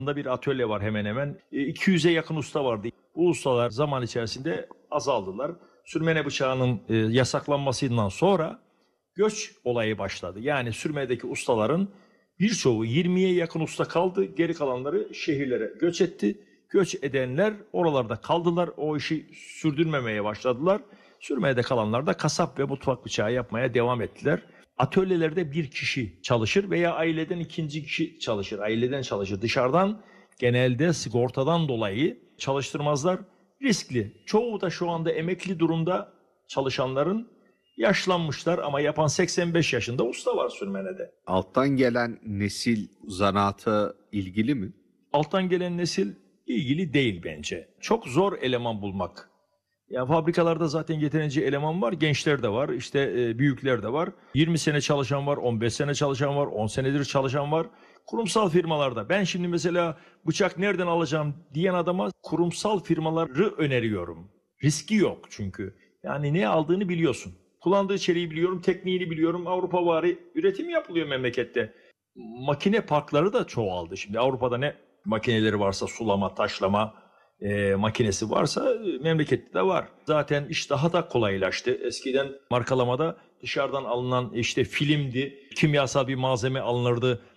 bir atölye var hemen hemen. 200'e yakın usta vardı. Bu ustalar zaman içerisinde azaldılar. Sürmene bıçağının yasaklanmasından sonra göç olayı başladı. Yani sürmedeki ustaların birçoğu 20'ye yakın usta kaldı. Geri kalanları şehirlere göç etti. Göç edenler oralarda kaldılar. O işi sürdürmemeye başladılar. Sürmede kalanlar da kasap ve mutfak bıçağı yapmaya devam ettiler. Atölyelerde bir kişi çalışır veya aileden ikinci kişi çalışır. Aileden çalışır. Dışarıdan genelde sigortadan dolayı çalıştırmazlar. Riskli. Çoğu da şu anda emekli durumda çalışanların yaşlanmışlar ama yapan 85 yaşında usta var sürmenede. Alttan gelen nesil zanaata ilgili mi? Alttan gelen nesil ilgili değil bence. Çok zor eleman bulmak. Ya fabrikalarda zaten yeterince eleman var, gençler de var, işte büyükler de var. 20 sene çalışan var, 15 sene çalışan var, 10 senedir çalışan var. Kurumsal firmalarda ben şimdi mesela bıçak nereden alacağım diyen adama kurumsal firmaları öneriyorum. Riski yok çünkü. Yani ne aldığını biliyorsun. Kullandığı çeliği biliyorum, tekniğini biliyorum. Avrupavari üretim yapılıyor memlekette. Makine parkları da çoğaldı. Şimdi Avrupa'da ne makineleri varsa sulama, taşlama makinesi varsa memlekette de var. Zaten iş daha da kolaylaştı. Eskiden markalamada dışarıdan alınan işte filmdi, kimyasal bir malzeme alınırdı.